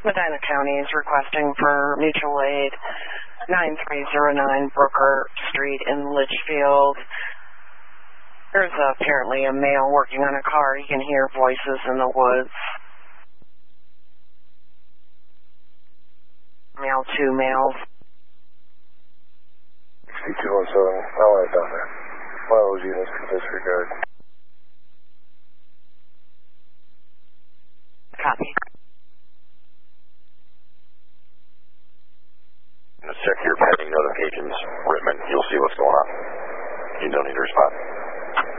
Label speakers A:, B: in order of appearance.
A: Medina County is requesting for mutual aid 9309 Brooker Street in Litchfield. There's apparently a male working on a car. He can hear voices in the woods. Male, 2 males.
B: 6217, I'll write down there. All units for disregard.
A: Copy.
C: Check your pending notifications, Rittman. You'll see what's going on. You don't need to respond.